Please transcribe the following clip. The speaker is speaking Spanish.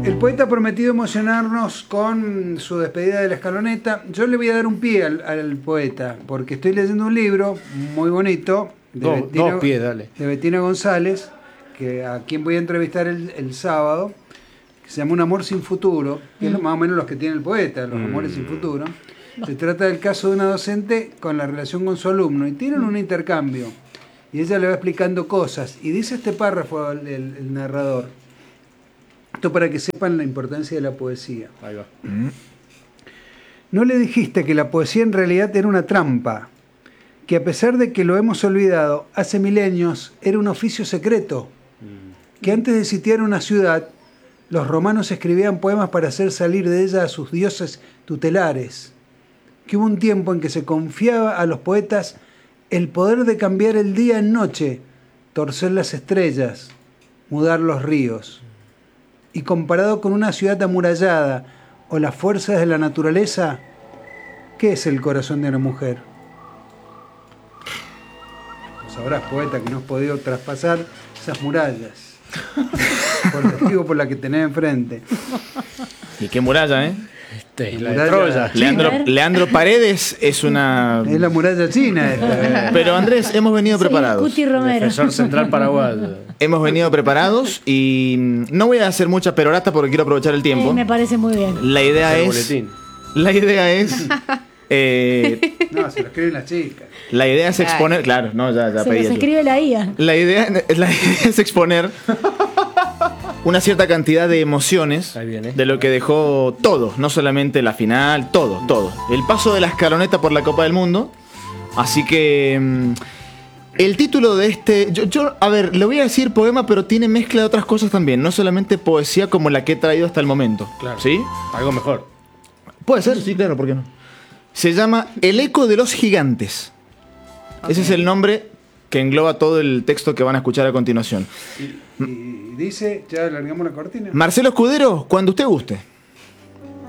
El poeta ha prometido emocionarnos con su despedida de la escaloneta. Yo le voy a dar un pie al poeta, porque estoy leyendo un libro muy bonito de Bettina González, a quien voy a entrevistar el sábado, que se llama Un amor sin futuro, que es más o menos los que tiene el poeta, los amores sin futuro. Se trata del caso de una docente con la relación con su alumno, y tienen un intercambio, y ella le va explicando cosas, y dice este párrafo el narrador. Esto para que sepan la importancia de la poesía. Ahí va. No le dijiste que la poesía en realidad era una trampa, que a pesar de que lo hemos olvidado, hace milenios era un oficio secreto, que antes de sitiar una ciudad, los romanos escribían poemas para hacer salir de ella a sus dioses tutelares, que hubo un tiempo en que se confiaba a los poetas el poder de cambiar el día en noche, torcer las estrellas, mudar los ríos. Y comparado con una ciudad amurallada o las fuerzas de la naturaleza, ¿qué es el corazón de una mujer? Lo sabrás, poeta, que no has podido traspasar esas murallas. Por testigo por la que tenés enfrente. ¿Y qué muralla, eh? La de Troya. Leandro Paredes es una... Es la muralla china esta. Pero Andrés, hemos venido preparados. Cuti Romero. Defensor central paraguayo. Hemos venido preparados y no voy a hacer mucha perorata porque quiero aprovechar el tiempo. Me parece muy bien. La idea es... La idea es... No, se lo escriben las chicas. La idea es exponer... Claro, no, ya Se pedí. los escribe la IA. La idea es exponer una cierta cantidad de emociones de lo que dejó todo, no solamente la final, todo. El paso de la escaloneta por la Copa del Mundo. Así que el título de este... Yo, a ver, le voy a decir poema, pero tiene mezcla de otras cosas también. No solamente poesía como la que he traído hasta el momento. Claro. ¿Sí? Algo mejor. Puede ser, sí, claro, ¿por qué no? Se llama El eco de los gigantes. Okay. Ese es el nombre que engloba todo el texto que van a escuchar a continuación. Y dice, ya largamos la cortina. Marcelo Escudero, cuando usted guste.